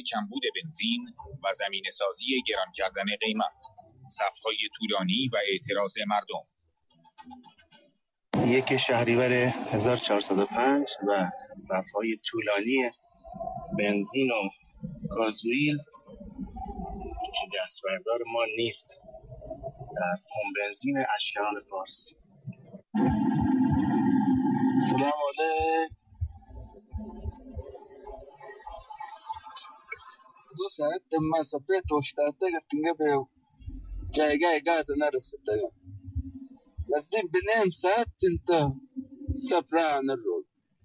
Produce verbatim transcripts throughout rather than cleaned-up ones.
کمبود بنزین و زمینه‌سازی گران کردن قیمت، صف‌های طولانی و اعتراض مردم. یک شهریور هزار و چهارصد و پنج و صف‌های طولانی بنزین و گازوئیل که دستبردار ما نیست در پمپ بنزین اشکان فارس. سلام علیکم. دو ساعت مسافه توشتاته گفتنگه به جایگاه گاز نرسیده. نزدیک به نیم ساعت انت سفران الرود.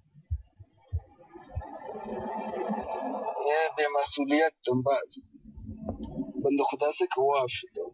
یه به مسئولیت تنباز. بند خدا سے کواف شده.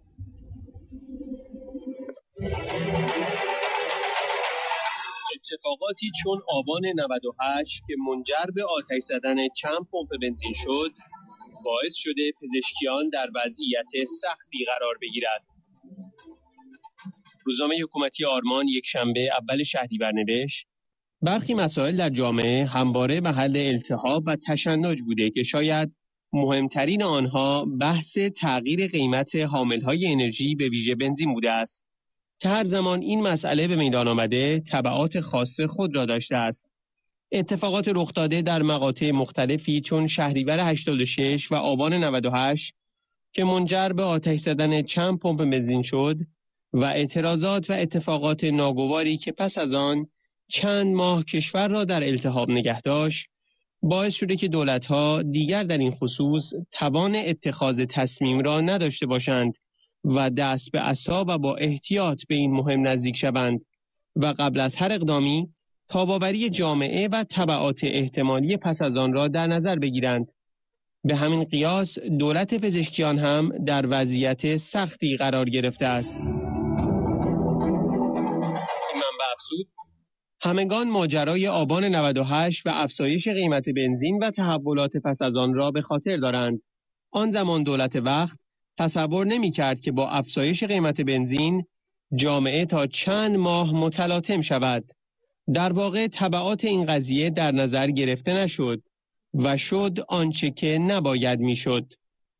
اتفاقاتی چون آبان نود و هشت که منجر به آتش زدن چند پمپ بنزین شد باعث شده پزشکیان در وضعیت سختی قرار بگیرد. روزنامه حکومتی آرمان یک شنبه اول شهریور نوشت برخی مسائل در جامعه همواره محل التهاب و تشنج بوده که شاید مهمترین آنها بحث تغییر قیمت حاملهای انرژی به ویژه بنزین بوده است که هر زمان این مسئله به میدان آمده تبعات خاص خود را داشته است. اتفاقات رخ داده در مقاطع مختلفی چون شهریور هشتاد و شش و آبان نود و هشت که منجر به آتش زدن چند پمپ بنزین شد و اعتراضات و اتفاقات ناگواری که پس از آن چند ماه کشور را در التهاب نگه داشت باعث شده که دولت‌ها دیگر در این خصوص توان اتخاذ تصمیم را نداشته باشند و دست به عصا و با احتیاط به این مهم نزدیک شوند و قبل از هر اقدامی تاب‌آوری جامعه و تبعات احتمالی پس از آن را در نظر بگیرند. به همین قیاس دولت پزشکیان هم در وضعیت سختی قرار گرفته است. این منبع افزود همگان ماجرای آبان نود و هشت و افزایش قیمت بنزین و تحولات پس از آن را به خاطر دارند. آن زمان دولت وقت تصور نمی کرد که با افزایش قیمت بنزین جامعه تا چند ماه متلاطم شود. در واقع تبعات این قضیه در نظر گرفته نشد و شد آنچه که نباید می شد.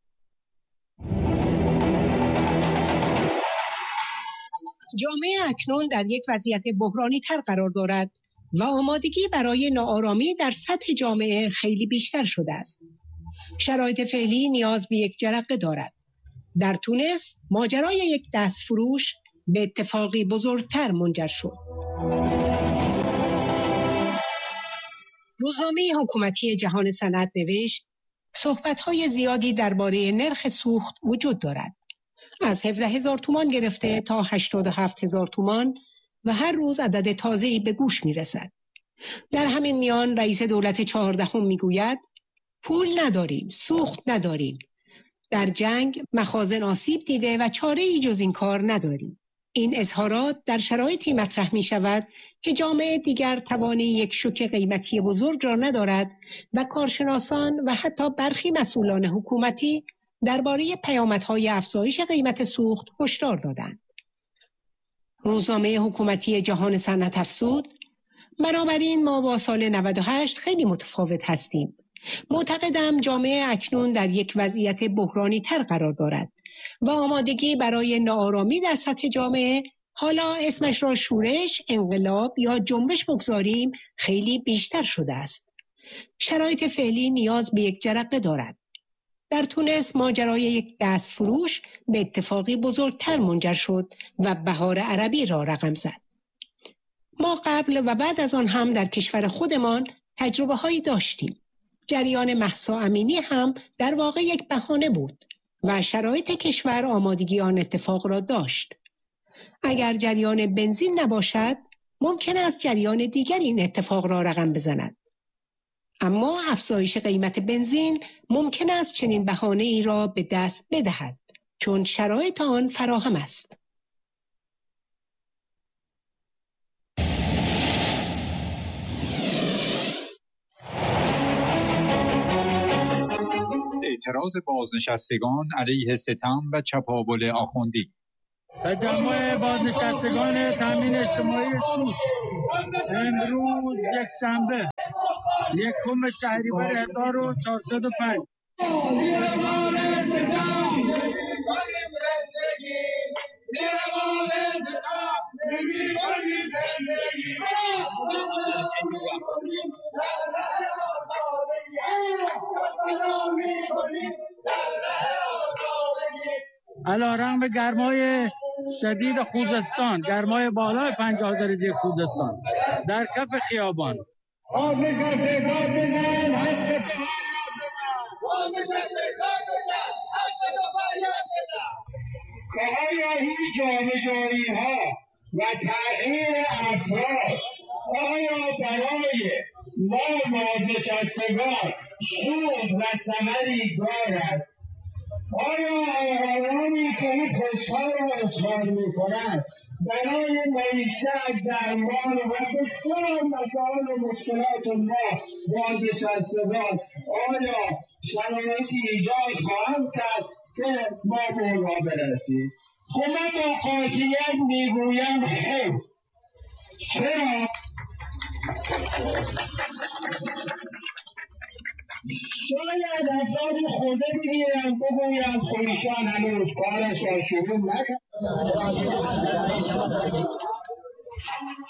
جامعه اکنون در یک وضعیت بحرانی تر قرار دارد و آمادگی برای ناآرامی در سطح جامعه خیلی بیشتر شده است. شرایط فعلی نیاز به یک جرقه دارد. در تونس ماجرای یک دستفروش به اتفاقی بزرگتر منجر شد. روزنامه حکومتی جهان صنعت نوشت صحبت‌های زیادی درباره نرخ سوخت وجود دارد. از هفده هزار تومان گرفته تا هشتاد و هفت هزار تومان و هر روز عدد تازه‌ای به گوش می‌رسد. در همین میان رئیس دولت چهاردهم میگوید پول نداریم، سوخت نداریم. در جنگ مخازن آسیب دیده و چاره‌ای جز این کار نداریم. این اظهارات در شرایطی مطرح می شود که جامعه دیگر توانی یک شوک قیمتی بزرگ را ندارد و کارشناسان و حتی برخی مسئولان حکومتی درباره پیامدهای افزایش قیمت سوخت هشدار دادند. روزنامه حکومتی جهان صنعت افزود بنابراین ما با سال نود و هشت خیلی متفاوت هستیم. معتقدم جامعه اکنون در یک وضعیت بحرانی تر قرار دارد و آمادگی برای ناآرامی در سطح جامعه، حالا اسمش را شورش، انقلاب یا جنبش بگذاریم، خیلی بیشتر شده است. شرایط فعلی نیاز به یک جرقه دارد. در تونس ماجرای یک دستفروش به اتفاقی بزرگتر منجر شد و بهار عربی را رقم زد. ما قبل و بعد از آن هم در کشور خودمان تجربه هایی داشتیم. جریان مهسا امینی هم در واقع یک بهانه بود و شرایط کشور آمادگی آن اتفاق را داشت. اگر جریان بنزین نباشد، ممکن است جریان دیگر این اتفاق را رقم بزند. اما افزایش قیمت بنزین ممکن است چنین بهانه ای را به دست بدهد، چون شرایط آن فراهم است. اعتراض بازنشستگان علیه ستم و چپاول آخوندی. تجمع بازنشستگان تامین اجتماعی سوس امروز یک شنبه یکم شهریور هزار و چهارصد و پنج علیرغم گرمای شدید خوزستان، گرمای بالای پنجاه درجه خوزستان، در کف خیابان که آیا این جابجایی ها و تغییر افراد آیا برای ما بازنشستگان سود و ثمری دارد؟ آیا آقایانی که این خوشحال را اظهار میکنند برای معیشت، درمان و بسیار مسائل و مشکلات ما بازنشستگان آیا شرایطی ایجاد خواهند کرد که ما به اونها برسیم؟ خب من با قاطعیت میگویم خیر. چرا؟ شاید افرادی خورده بگیرن بگویند خودشان هنوز کارش را شروع نکرد.